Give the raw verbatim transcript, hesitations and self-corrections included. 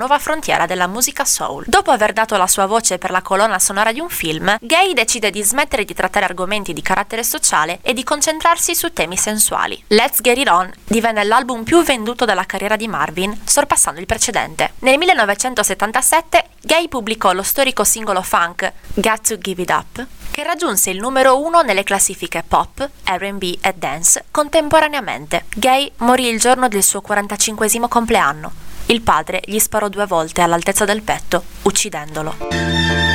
nuova frontiera della musica soul. Dopo aver dato la sua voce per la colonna sonora di un film, Gaye decide di smettere di trattare argomenti di carattere sociale e di concentrarsi su temi sensuali. Let's Get It On divenne l'album più venduto della carriera di Marvin, sorpassando il precedente. Nel millenovecentosettantasette Gaye pubblicò lo storico singolo funk Got to Give It Up, che raggiunse il numero uno nelle classifiche pop, R and B e dance contemporaneamente. Gaye morì il giorno del suo quarantacinquesimo compleanno. Il padre gli sparò due volte all'altezza del petto, uccidendolo.